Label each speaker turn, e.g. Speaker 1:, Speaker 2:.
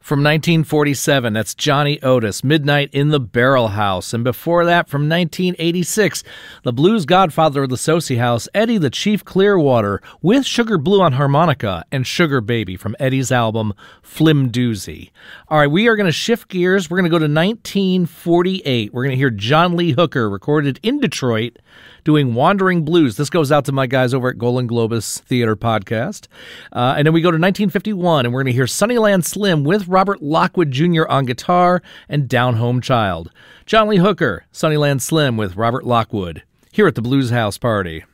Speaker 1: From 1947, that's Johnny Otis, Midnight in the Barrel House. And before that, from 1986, the blues godfather of the Sosie House, Eddie the Chief Clearwater, with Sugar Blue on harmonica and Sugar Baby from Eddie's album Flimdoozy. All right, we are going to shift gears. We're going to go to 1948. We're going to hear John Lee Hooker, recorded in Detroit, doing Wandering Blues. This goes out to my guys over at Golden Globus Theater Podcast. And then we go to 1951, and we're going to hear Sunnyland Slim with Robert Lockwood Jr. on guitar and Down Home Child. John Lee Hooker, Sunnyland Slim with Robert Lockwood, here at the Blues House Party.